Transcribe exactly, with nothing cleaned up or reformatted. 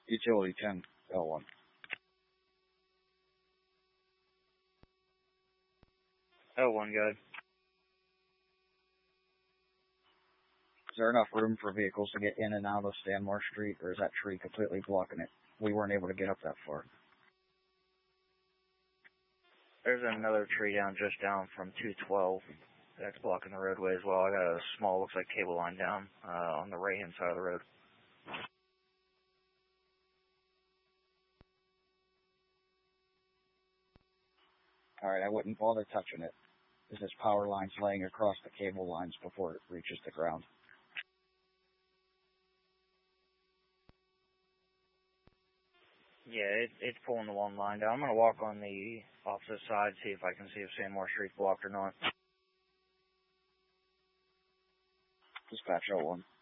Utility ten, L one. L one, good. Is there enough room for vehicles to get in and out of Stanmore Street, or is that tree completely blocking it? We weren't able to get up that far. There's another tree down just down from two twelve that's blocking the roadway as well. I got a small, looks like cable line down uh, on the right-hand side of the road. All right, I wouldn't bother touching it. Is this power line's laying across the cable lines before it reaches the ground? Yeah, it, it's pulling the one line down. I'm going to walk on the opposite side, see if I can see if Stanmore Street's blocked or not. Dispatch L one.